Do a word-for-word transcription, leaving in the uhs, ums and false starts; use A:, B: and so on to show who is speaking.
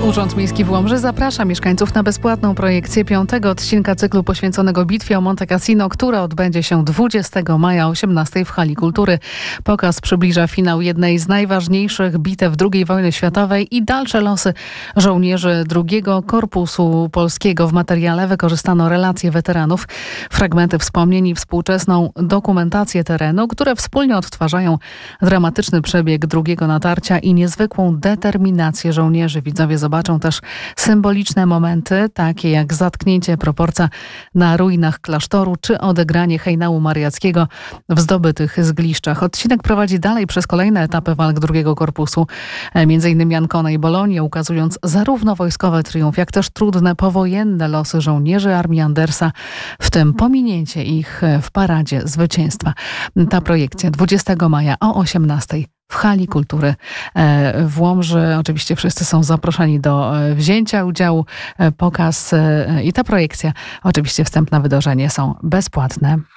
A: Urząd Miejski w Łomży zaprasza mieszkańców na bezpłatną projekcję piątego odcinka cyklu poświęconego bitwie o Monte Cassino, która odbędzie się dwudziestego maja o osiemnastej w Hali Kultury. Pokaz przybliża finał jednej z najważniejszych bitew drugiej wojny światowej i dalsze losy żołnierzy drugiego Korpusu Polskiego. W materiale wykorzystano relacje weteranów, fragmenty wspomnień i współczesną dokumentację terenu, które wspólnie odtwarzają dramatyczny przebieg drugiego natarcia i niezwykłą determinację żołnierzy. Widzowie zobaczą też symboliczne momenty, takie jak zatknięcie proporca na ruinach klasztoru czy odegranie hejnału mariackiego w zdobytych zgliszczach. Odcinek prowadzi dalej przez kolejne etapy walk drugiego korpusu, między innymi Ancona i Bolonię, ukazując zarówno wojskowy triumf, jak też trudne powojenne losy żołnierzy armii Andersa, w tym pominięcie ich w paradzie zwycięstwa. Ta projekcja dwudziestego maja o osiemnastej w Hali Kultury w Łomży. Oczywiście wszyscy są zaproszeni do wzięcia udziału. Pokaz i ta projekcja, oczywiście wstęp na wydarzenie są bezpłatne.